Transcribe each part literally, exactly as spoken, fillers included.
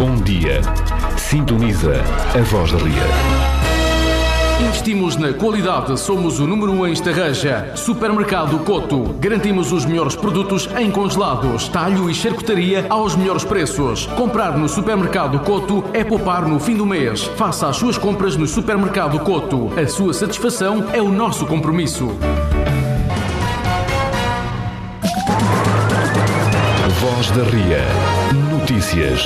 bom dia. Sintoniza a Voz da Ria. Investimos na qualidade, somos o número um em Estarreja. Supermercado Coto. Garantimos os melhores produtos em congelados, talho e charcutaria aos melhores preços. Comprar no Supermercado Coto é poupar no fim do mês. Faça as suas compras no Supermercado Coto. A sua satisfação é o nosso compromisso. Voz da Ria. Notícias.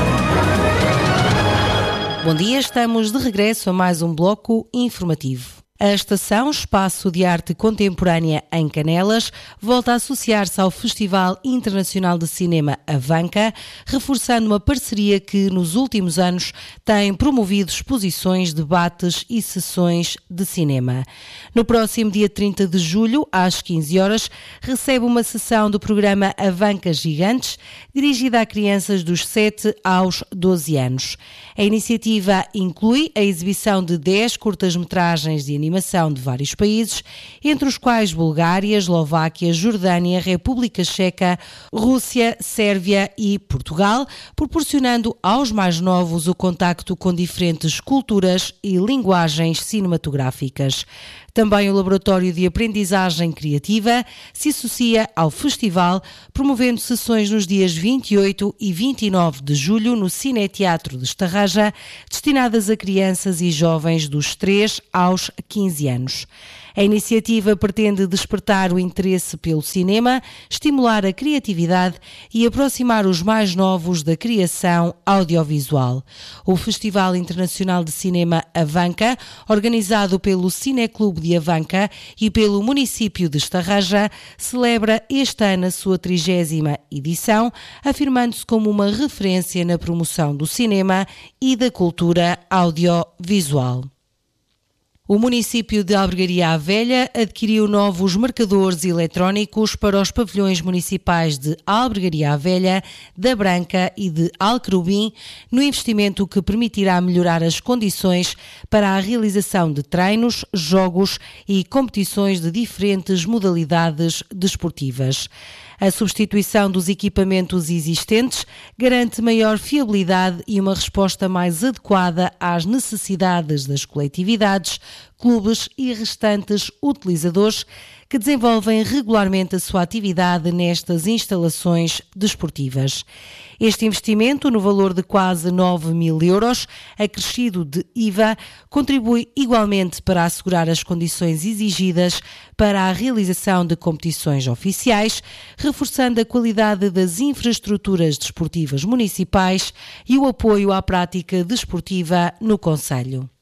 Bom dia, estamos de regresso a mais um bloco informativo. A Estação Espaço de Arte Contemporânea em Canelas volta a associar-se ao Festival Internacional de Cinema Avanca, reforçando uma parceria que nos últimos anos tem promovido exposições, debates e sessões de cinema. No próximo dia trinta de julho, às quinze horas, recebe uma sessão do programa Avanca Gigantes, dirigida a crianças dos sete aos doze anos. A iniciativa inclui a exibição de dez curtas-metragens de animação de vários países, entre os quais Bulgária, Eslováquia, Jordânia, República Checa, Rússia, Sérvia e Portugal, proporcionando aos mais novos o contacto com diferentes culturas e linguagens cinematográficas. Também o Laboratório de Aprendizagem Criativa se associa ao festival, promovendo sessões nos dias vinte e oito e vinte e nove de julho no Cineteatro de Estarreja, destinadas a crianças e jovens dos três aos quinze anos. A iniciativa pretende despertar o interesse pelo cinema, estimular a criatividade e aproximar os mais novos da criação audiovisual. O Festival Internacional de Cinema Avanca, organizado pelo Cineclube de Avanca e pelo município de Estarreja, celebra este ano a sua trigésima edição, afirmando-se como uma referência na promoção do cinema e da cultura audiovisual. O município de Albergaria à Velha adquiriu novos marcadores eletrónicos para os pavilhões municipais de Albergaria à Velha, da Branca e de Alcrubim, no investimento que permitirá melhorar as condições para a realização de treinos, jogos e competições de diferentes modalidades desportivas. A substituição dos equipamentos existentes garante maior fiabilidade e uma resposta mais adequada às necessidades das coletividades, clubes e restantes utilizadores que desenvolvem regularmente a sua atividade nestas instalações desportivas. Este investimento, no valor de quase nove mil euros, acrescido de I V A, contribui igualmente para assegurar as condições exigidas para a realização de competições oficiais, reforçando a qualidade das infraestruturas desportivas municipais e o apoio à prática desportiva no concelho.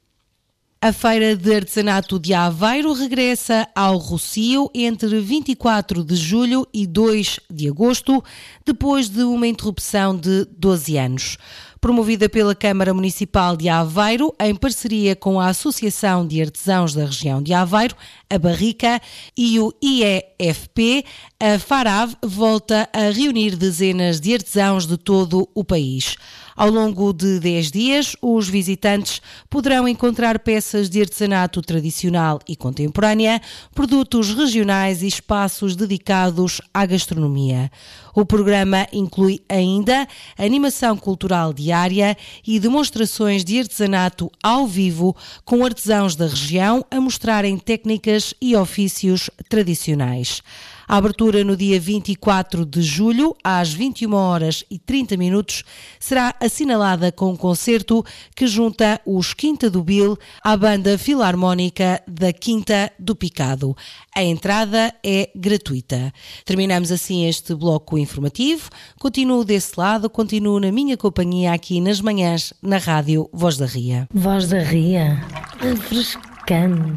A Feira de Artesanato de Aveiro regressa ao Rossio entre vinte e quatro de julho e dois de agosto, depois de uma interrupção de doze anos. Promovida pela Câmara Municipal de Aveiro, em parceria com a Associação de Artesãos da Região de Aveiro, a Barrica e o I E F P, a FARAV volta a reunir dezenas de artesãos de todo o país. Ao longo de dez dias, os visitantes poderão encontrar peças de artesanato tradicional e contemporânea, produtos regionais e espaços dedicados à gastronomia. O programa inclui ainda animação cultural diária e demonstrações de artesanato ao vivo, com artesãos da região a mostrarem técnicas e ofícios tradicionais. A abertura no dia vinte e quatro de julho, às vinte e uma horas e trinta minutos, será assinalada com um concerto que junta os Quinta do Bil à Banda Filarmónica da Quinta do Picado. A entrada é gratuita. Terminamos assim este bloco informativo. Continuo desse lado, continuo na minha companhia aqui nas manhãs, na Rádio Voz da Ria. Voz da Ria, refrescante.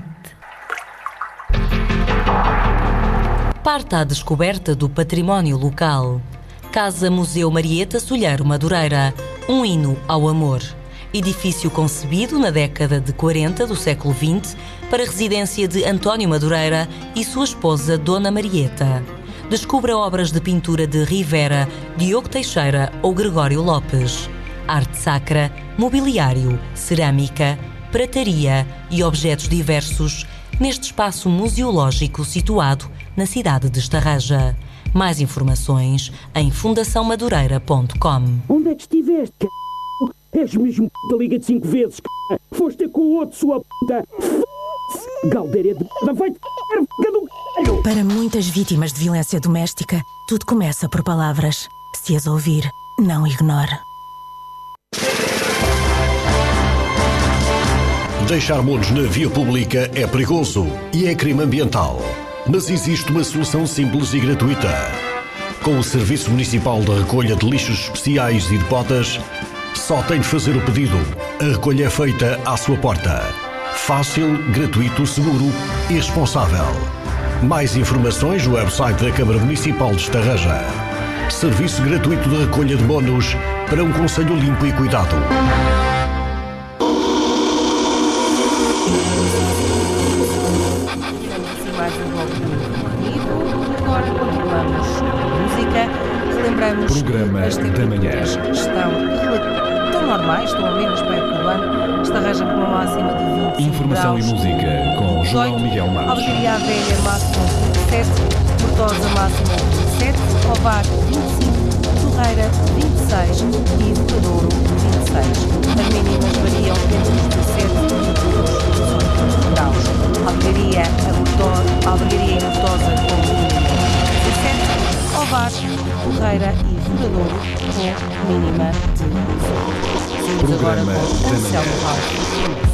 Parte à descoberta do património local. Casa Museu Marieta Solheiro Madureira, um hino ao amor. Edifício concebido na década de quarenta do século vinte para a residência de António Madureira e sua esposa Dona Marieta. Descubra obras de pintura de Rivera, Diogo Teixeira ou Gregório Lopes. Arte sacra, mobiliário, cerâmica, prataria e objetos diversos neste espaço museológico situado na cidade de Estarreja. Mais informações em fundação madureira ponto com. Onde é que estiveste, c****? És mesmo p*** da Liga de cinco vezes, c****. Foste ter com o outro, sua puta. F***se. Galdeira de p***, vai-te p***, do c****. Para muitas vítimas de violência doméstica, tudo começa por palavras. Se as ouvir, não ignore. Deixar monos na via pública é perigoso e é crime ambiental. Mas existe uma solução simples e gratuita. Com o Serviço Municipal de Recolha de Lixos Especiais e de Botas, só tem de fazer o pedido. A recolha é feita à sua porta. Fácil, gratuito, seguro e responsável. Mais informações no website da Câmara Municipal de Estarreja. Serviço gratuito de recolha de monos para um concelho limpo e cuidado. Mais um bloco informativo. Agora continuamos com a música. Relembramos Programa que as temperaturas da estão, estão normais, estão amenas para a época do ano. Estarreja com uma máxima de vinte e cinco Informação graus. e música com João Miguel Matos. Albergaria à Velha, máxima de vinte e sete. Portosa, máxima de vinte e sete. Ovar, vinte e cinco. Torreira, vinte e seis. E Vocadouro, vinte e seis. As mínimas variam entre os dezassete e dezoito graus. Albergaria, a Botosa, Albergaria e Botosa com mínima de dezassete. Ovar, Torreira e Vocadouro com mínima de dezoito. Seguimos agora Programa com da Anselmo manhã. Alves.